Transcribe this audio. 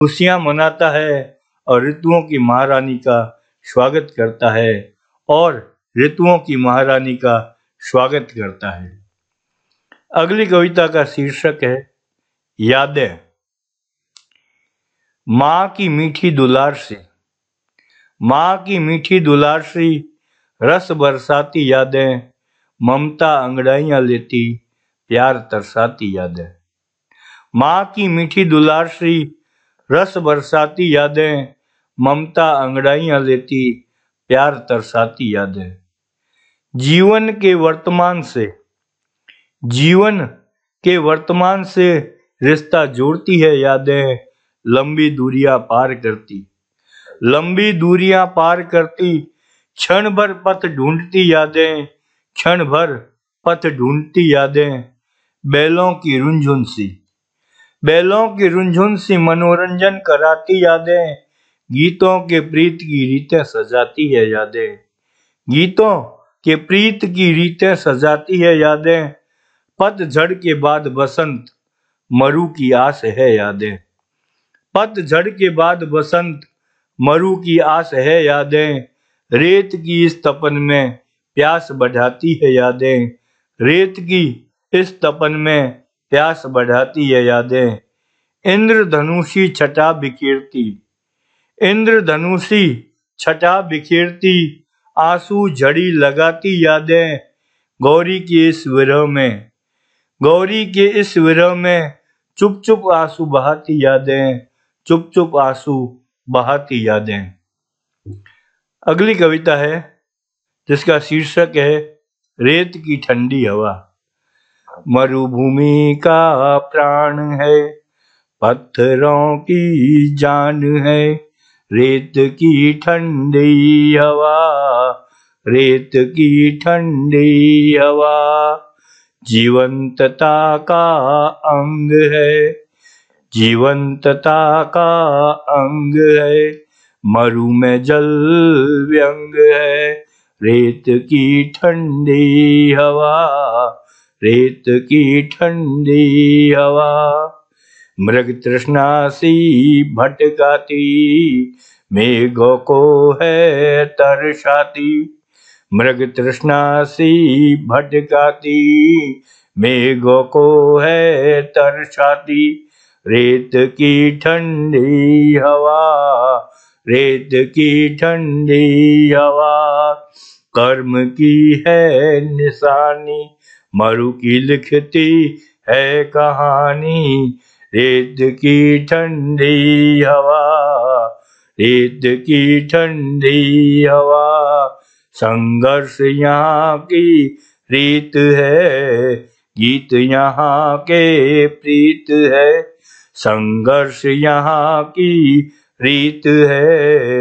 खुशियां मनाता है और ऋतुओं की महारानी का स्वागत करता है और ऋतुओं की महारानी का स्वागत करता है। अगली कविता का शीर्षक है यादें। माँ की मीठी दुलार सी, माँ की मीठी दुलार सी, रस बरसाती यादें, ममता अंगड़ाइयां लेती, प्यार तरसाती यादें। माँ की मीठी दुलार सी, रस बरसाती यादें, ममता अंगड़ाइयां लेती, प्यार तरसाती यादें। जीवन के वर्तमान से, जीवन के वर्तमान से रिश्ता जोड़ती है यादें, लंबी दूरियां पार करती, लंबी दूरियां पार करती, क्षण भर पथ ढूंढती यादें, क्षण भर पथ ढूंढती यादें। बैलों की रुंझुन सी, बैलों की रुंझुन सी मनोरंजन कराती यादें, गीतों के प्रीत की रीतें सजाती है यादें, गीतों के प्रीत की रीतें सजाती है यादें। पतझड़ के बाद बसंत, मरु की आस है यादें, पतझड़ के बाद बसंत, मरु की आस है यादें। रेत की इस तपन में प्यास बढ़ाती है यादें, रेत की इस तपन में प्यास बढ़ाती है यादें। इंद्रधनुषी छटा बिखेरती, इंद्रधनुषी छटा बिखेरती, आंसू झड़ी लगाती यादें। गौरी के इस विरह में, गौरी के इस विरह में चुप चुप आंसू बहाती यादें, चुप चुप आंसू बहाती यादें। अगली कविता है जिसका शीर्षक है रेत की ठंडी हवा। मरुभूमि का प्राण है, पत्थरों की जान है, रेत की ठंडी हवा, रेत की ठंडी हवा, जीवंतता का अंग है, जीवंतता का अंग है, मरु में जल व्यंग है, रेत की ठंडी हवा, रेत की ठंडी हवा। मृग तृष्णा सी भटकाती, मेघों को है तरसाती, मृग तृष्णा सी भटकाती, मेघों को है तरसाती, रेत की ठंडी हवा, रेत की ठंडी हवा। कर्म की है निशानी, मरु की लिखती है कहानी, रेत की ठंडी हवा, रेत की ठंडी हवा। संघर्ष यहाँ की रीत है, गीत यहाँ के प्रीत है, संघर्ष यहाँ की रीत है।